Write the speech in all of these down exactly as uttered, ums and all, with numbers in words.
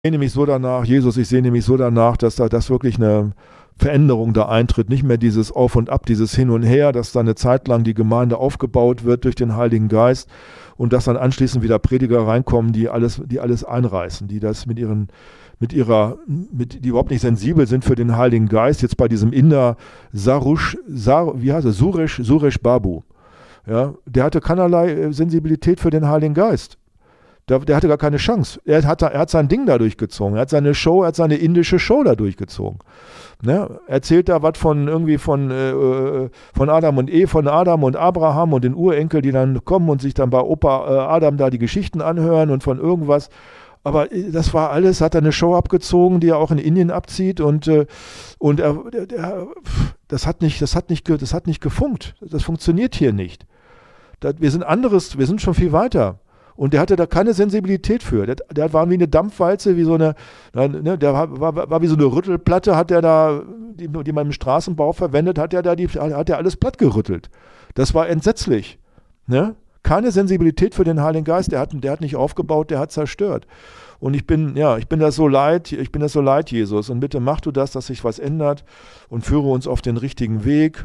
sehne mich so danach, Jesus, ich sehne mich so danach, dass da das wirklich eine Veränderung da eintritt, nicht mehr dieses Auf und Ab, dieses Hin und Her, dass da eine Zeit lang die Gemeinde aufgebaut wird durch den Heiligen Geist und dass dann anschließend wieder Prediger reinkommen, die alles, die alles einreißen, die das mit ihren, mit ihrer, mit, die überhaupt nicht sensibel sind für den Heiligen Geist. Jetzt bei diesem Inder Sarush, Sar, wie heißt er, Suresh, Suresh Babu, ja, der hatte keinerlei Sensibilität für den Heiligen Geist. Der, der hatte gar keine Chance. Er hat, er hat sein Ding da durchgezogen. Er hat seine Show, er hat seine indische Show da durchgezogen. Ne? Er erzählt da was von irgendwie von, äh, von Adam und Eve, von Adam und Abraham und den Urenkel, die dann kommen und sich dann bei Opa äh, Adam da die Geschichten anhören und von irgendwas. Aber das war alles, hat er eine Show abgezogen, die er auch in Indien abzieht und, äh, und er, der, der, das hat nicht, das hat nicht, das hat nicht gefunkt. Das funktioniert hier nicht. Das, wir sind anderes, wir sind schon viel weiter. Und der hatte da keine Sensibilität für. Der, der war wie eine Dampfwalze, wie so eine, ne, der war, war, war wie so eine Rüttelplatte, hat der da, die, die man im Straßenbau verwendet, hat der da die, hat der alles platt gerüttelt. Das war entsetzlich. Ne? Keine Sensibilität für den Heiligen Geist, der hat, der hat nicht aufgebaut, der hat zerstört. Und ich bin, ja, ich bin das so leid, ich bin das so leid, Jesus. Und bitte mach du das, dass sich was ändert und führe uns auf den richtigen Weg.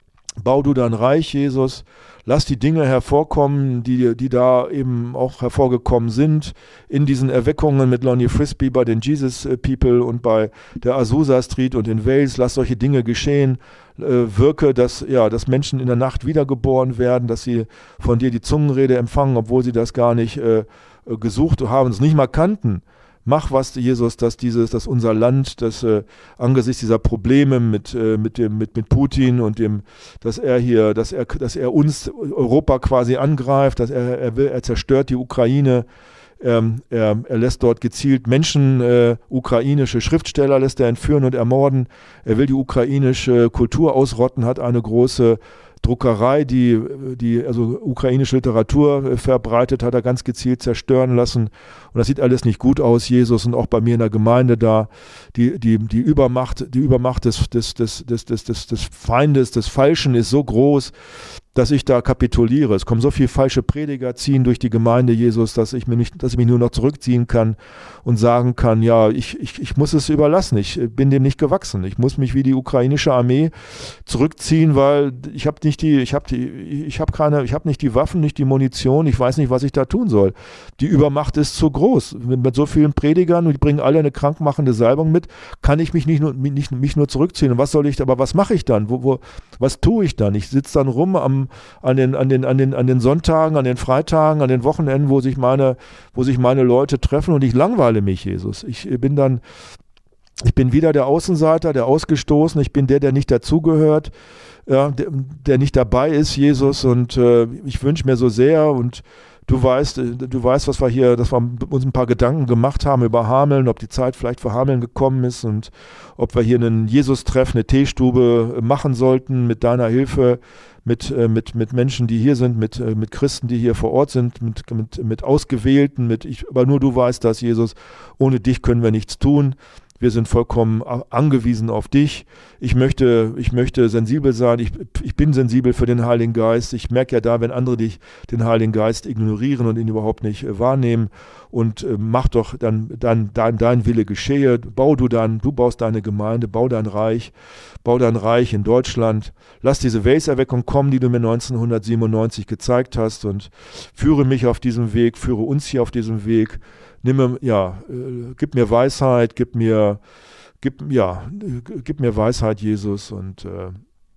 Bau du dein Reich, Jesus. Lass die Dinge hervorkommen, die, die da eben auch hervorgekommen sind in diesen Erweckungen mit Lonnie Frisbee bei den Jesus People und bei der Azusa Street und in Wales. Lass solche Dinge geschehen. Äh, wirke, dass, ja, dass Menschen in der Nacht wiedergeboren werden, dass sie von dir die Zungenrede empfangen, obwohl sie das gar nicht äh, gesucht haben, es nicht mal kannten. Mach was, Jesus, dass dieses, dass unser Land, das äh, angesichts dieser Probleme mit, äh, mit dem, mit, mit Putin und dem, dass er hier, dass er, dass er uns, Europa quasi angreift, dass er, er will, er zerstört die Ukraine, ähm, er, er lässt dort gezielt Menschen, äh, ukrainische Schriftsteller lässt er entführen und ermorden, er will die ukrainische Kultur ausrotten, hat eine große Druckerei, die, die also ukrainische Literatur verbreitet, hat er ganz gezielt zerstören lassen. Und das sieht alles nicht gut aus, Jesus, und auch bei mir in der Gemeinde da. Die, die, die Übermacht, die Übermacht des, des, des, des, des, des, des Feindes, des Falschen ist so groß, dass ich da kapituliere. Es kommen so viele falsche Prediger, ziehen durch die Gemeinde, Jesus, dass ich, mir nicht, dass ich mich nur noch zurückziehen kann und sagen kann, ja, ich, ich, ich muss es überlassen, ich bin dem nicht gewachsen. Ich muss mich wie die ukrainische Armee zurückziehen, weil ich habe nicht die, ich habe die, ich habe keine, ich habe nicht die Waffen, nicht die Munition, ich weiß nicht, was ich da tun soll. Die Übermacht ist zu groß. Mit so vielen Predigern, und die bringen alle eine krankmachende Salbung mit, kann ich mich nicht nur, nicht, mich nur zurückziehen. Und was soll ich, aber was mache ich dann? Wo, wo, was tue ich dann? Ich sitze dann rum am An den, an, den, an, den, an den Sonntagen, an den Freitagen, an den Wochenenden, wo sich meine, wo sich meine Leute treffen, und ich langweile mich, Jesus. Ich bin dann, ich bin wieder der Außenseiter, der Ausgestoßene, ich bin der, der nicht dazugehört, ja, der, der nicht dabei ist, Jesus, und äh, ich wünsche mir so sehr, und du weißt, du weißt, was wir hier, dass wir uns ein paar Gedanken gemacht haben über Hameln, ob die Zeit vielleicht für Hameln gekommen ist und ob wir hier einen Jesus-Treff, eine Teestube machen sollten mit deiner Hilfe, mit, mit, mit Menschen, die hier sind, mit, mit Christen, die hier vor Ort sind, mit, mit, mit Ausgewählten, mit ich, aber nur du weißt das, Jesus, ohne dich können wir nichts tun. Wir sind vollkommen angewiesen auf dich. Ich möchte, ich möchte sensibel sein. Ich, ich bin sensibel für den Heiligen Geist. Ich merke ja da, wenn andere dich, den Heiligen Geist ignorieren und ihn überhaupt nicht äh, wahrnehmen. Und äh, mach doch dann, dann dein, dein Wille geschehe. Bau du dann, du baust deine Gemeinde, bau dein Reich, bau dein Reich in Deutschland. Lass diese Wales-Erweckung kommen, die du mir neunzehnhundertsiebenundneunzig gezeigt hast, und führe mich auf diesem Weg, führe uns hier auf diesem Weg. Nimm mir, ja, äh, gib mir Weisheit, gib mir, gib, ja, gib mir Weisheit, Jesus, und äh,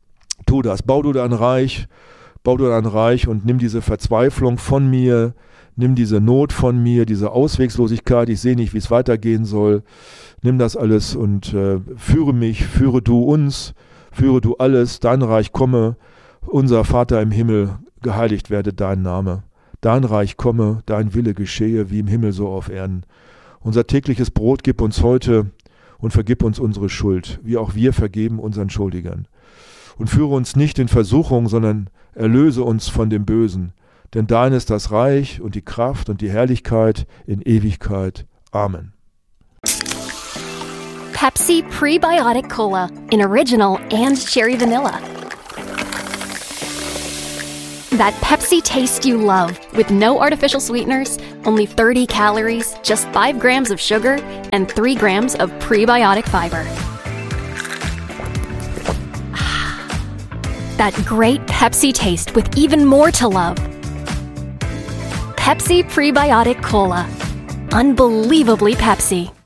tu das. Bau du dein Reich, bau du dein Reich und nimm diese Verzweiflung von mir, nimm diese Not von mir, diese Auswegslosigkeit, ich sehe nicht, wie es weitergehen soll. Nimm das alles und äh, führe mich, führe du uns, führe du alles, dein Reich komme, unser Vater im Himmel, geheiligt werde dein Name. Dein Reich komme, dein Wille geschehe, wie im Himmel so auf Erden. Unser tägliches Brot gib uns heute und vergib uns unsere Schuld, wie auch wir vergeben unseren Schuldigern. Und führe uns nicht in Versuchung, sondern erlöse uns von dem Bösen. Denn dein ist das Reich und die Kraft und die Herrlichkeit in Ewigkeit. Amen. Pepsi Prebiotic Cola in Original and Cherry Vanilla. That Pepsi taste you love with no artificial sweeteners, Only thirty calories, just five grams of sugar, and three grams of prebiotic fiber. That great Pepsi taste with even more to love. Pepsi Prebiotic Cola. Unbelievably Pepsi.